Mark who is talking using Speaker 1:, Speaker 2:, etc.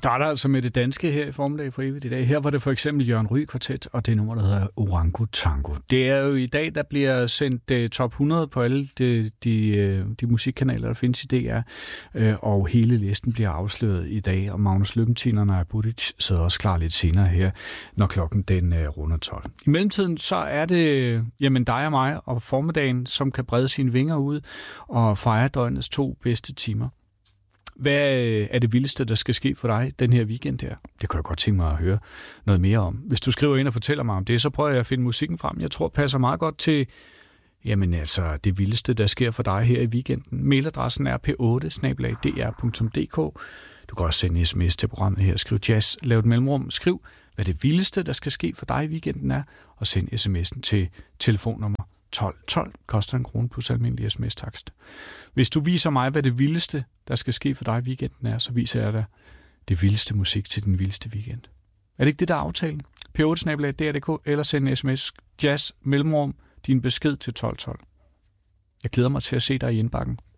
Speaker 1: starter altså med det danske her i formiddag for evigt i dag. Her var det for eksempel Jørgen Ryg Kvartet, og det nummer, der hedder Orango Tango. Det er jo i dag, der bliver sendt top 100 på alle de musikkanaler, der findes i DR, og hele listen bliver afsløret i dag, og Magnus Løbenthin og Naja Budic sidder også klar lidt senere her, når klokken den runder 12. I mellemtiden så er det dig og mig og formiddagen, som kan brede sine vinger ud og fejre døgnets 2 bedste timer. Hvad er det vildeste, der skal ske for dig den her weekend her? Det kunne jeg godt tænke mig at høre noget mere om. Hvis du skriver ind og fortæller mig om det, så prøver jeg at finde musikken frem. Jeg tror, passer meget godt til det vildeste, der sker for dig her i weekenden. Mailadressen er p8@dr.dk. Du kan også sende en sms til programmet her. Skriv jazz, lav et mellemrum. Skriv, hvad det vildeste, der skal ske for dig i weekenden er, og send sms'en til telefonnummer 1212, koster 1 krone plus almindelig sms-takst. Hvis du viser mig, hvad det vildeste, der skal ske for dig i weekenden er, så viser jeg dig det vildeste musik til den vildeste weekend. Er det ikke det, der er aftalen? p8@dr.dk eller send en sms, jazz, mellemrum, din besked til 1212. Jeg glæder mig til at se dig i indbakken.